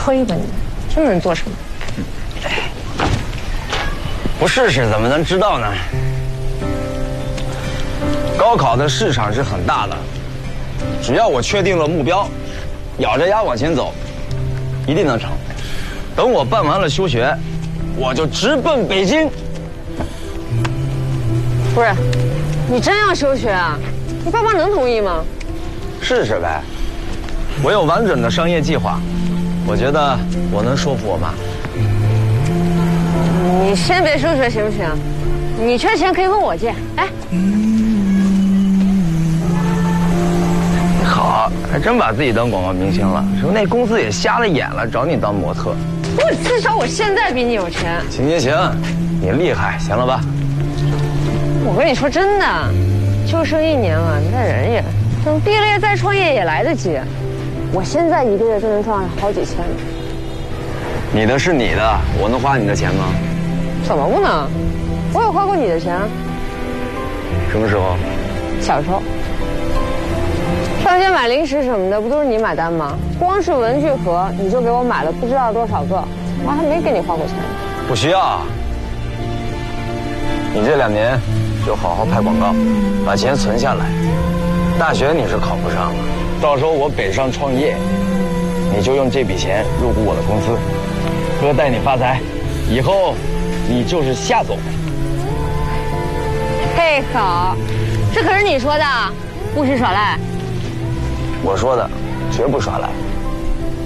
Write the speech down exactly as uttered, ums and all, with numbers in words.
亏吧你，这能做什么？ 不试试怎么能知道呢？高考的市场是很大的，只要我确定了目标，咬着牙往前走，一定能成。等我办完了休学，我就直奔北京。 不是，你真要休学啊？你爸妈能同意吗？ 试试呗，我有完整的商业计划，我觉得我能说服我妈。 你先别休学行不行？你缺钱可以问我借。哎， 好，还真把自己当广告明星了。说那公司也瞎了眼了，找你当模特。 我至少我现在比你有钱。 行行行，你厉害，行了吧？ 我跟你说真的，就剩一年了，你再忍忍，等毕了业再创业也来得及。我现在一个月就能赚好几千。 你的是你的，我能花你的钱吗？ 怎么不能？我有花过你的钱。 什么时候？ 小时候。上街买零食什么的，不都是你买单吗？光是文具盒，你就给我买了不知道多少个，我还没给你花过钱。 不需要。你这两年就好好拍广告，把钱存下来。大学你是考不上了，到时候我北上创业，你就用这笔钱入股我的公司，哥带你发财，以后你就是夏总。 嘿，好，这可是你说的，不许耍赖。 我说的，绝不耍赖。